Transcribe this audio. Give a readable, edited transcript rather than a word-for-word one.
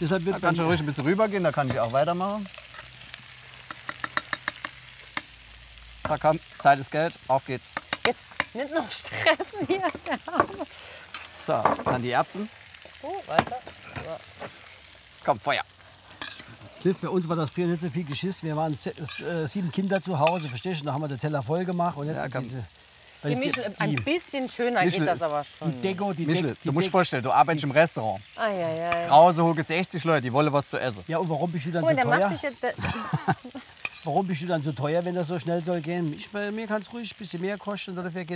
Deshalb wird Da kannst du ruhig ein bisschen rübergehen, da kann ich auch weitermachen. Da komm, Zeit ist Geld, auf geht's. Jetzt nicht noch stressen hier. So, dann die Erbsen. Weiter. Komm, Feuer. Cliff, bei uns war das früher nicht so viel Geschiss. Wir waren 7 Kinder zu Hause, verstehst du? Da haben wir den Teller voll gemacht. Und jetzt Ja, komm. Die Michel, ein bisschen schöner geht das aber schon. Die Deko, Michel, du musst dir vorstellen, du arbeitest im Restaurant. Eieiei. Draußen hocken 60 Leute, die wollen was zu essen. Ja, und warum bist du dann Guck mal, so der teuer? macht sich jetzt. Warum bist du dann so teuer, wenn das so schnell soll gehen? Mir kann es ruhig ein bisschen mehr kosten. Dafür geht